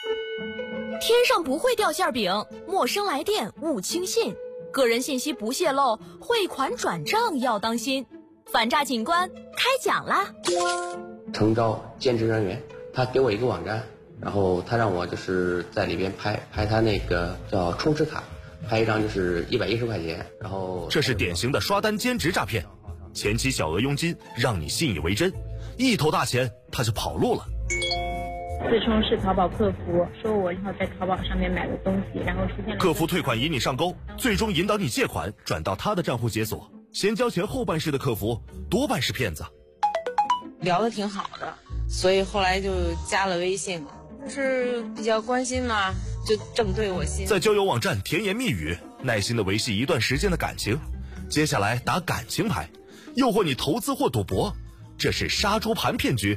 天上不会掉馅饼，陌生来电勿轻信，个人信息不泄露，汇款转账要当心。反诈警官开讲啦！ 诚招兼职人员，他给我一个网站，然后他让我就是在里边拍他那个叫充值卡，拍一张就是110块钱，然后这是典型的刷单兼职诈骗，前期小额佣金让你信以为真，一头大钱他就跑路了。 自称是淘宝客服，说我然后在淘宝上面买的东西，然后出现了客服退款引你上钩，最终引导你借款转到他的账户解锁，先交钱后办事的客服多半是骗子。 聊得挺好的，所以后来就加了微信了，就是比较关心嘛，就正对我心。 在交友网站甜言蜜语，耐心的维系一段时间的感情，接下来打感情牌，诱惑你投资或赌博，这是杀猪盘骗局。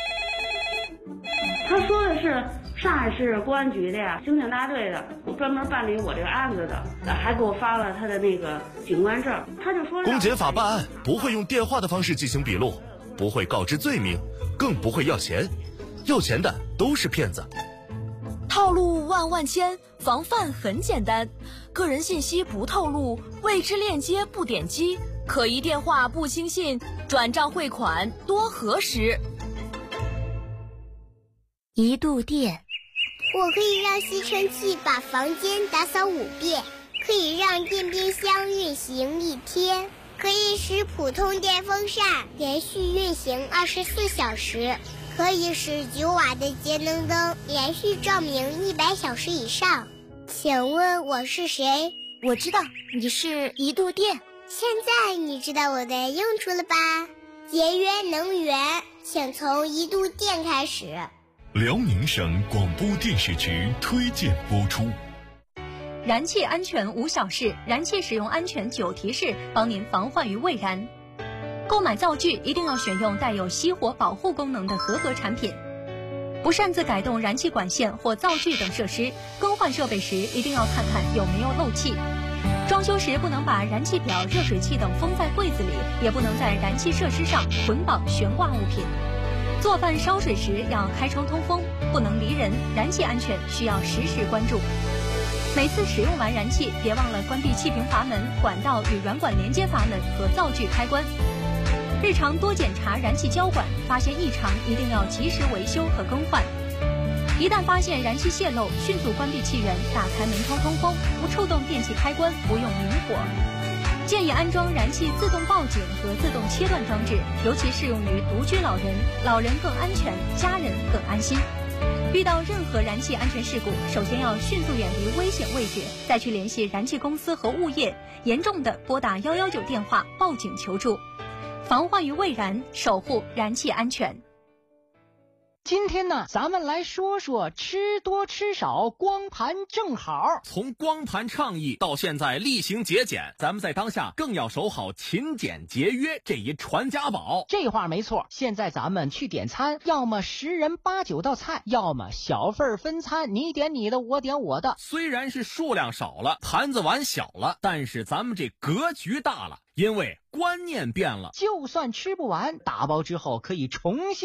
他说的是上海市公安局的呀，刑警大队的，专门办理我这个案子的，还给我发了他的那个警官证。他就说公检法办案不会用电话的方式进行笔录，不会告知罪名，更不会要钱，要钱的都是骗子。 套路万万千，防范很简单，个人信息不透露，未知链接不点击，可疑电话不轻信，转账汇款多核实。 一度电， 我可以让吸尘器把房间打扫5遍，可以让电冰箱运行1天，可以使普通电风扇连续运行24小时，可以使9瓦的节能灯连续照明100小时以上。请问我是谁？ 我知道你是一度电。 现在你知道我的用处了吧？节约能源，请从一度电开始。 辽宁省广播电视局推荐播出。 燃气安全无小事，燃气使用安全9提示，帮您防患于未然。购买灶具一定要选用带有熄火保护功能的合格产品。不擅自改动燃气管线或灶具等设施，更换设备时一定要看看有没有漏气。装修时不能把燃气表、热水器等封在柜子里，也不能在燃气设施上捆绑悬挂物品。做饭烧水时要开窗通风，不能离人，燃气安全需要时时关注。每次使用完燃气，别忘了关闭气瓶阀门、管道与软管连接阀门和灶具开关。日常多检查燃气交管，发现异常一定要及时维修和更换。一旦发现燃气泄漏，迅速关闭气源，打开门窗通风，不触动电器开关，不用明火。建议安装燃气自动报警和自动切断装置，尤其适用于独居老人，老人更安全，家人更安心。遇到任何燃气安全事故，首先要迅速远离危险位置，再去联系燃气公司和物业，严重的拨打119电话报警求助。防患于未然，守护燃气安全。 今天呢，咱们来说说吃多吃少，光盘正好。 从光盘倡议到现在厉行节俭，咱们在当下更要守好勤俭节约这一传家宝。 这话没错，现在咱们去点餐，要么10人8、9道菜，要么小份分餐，你点你的，我点我的。 虽然是数量少了，盘子碗小了，但是咱们这格局大了，因为观念变了。 就算吃不完，打包之后可以重新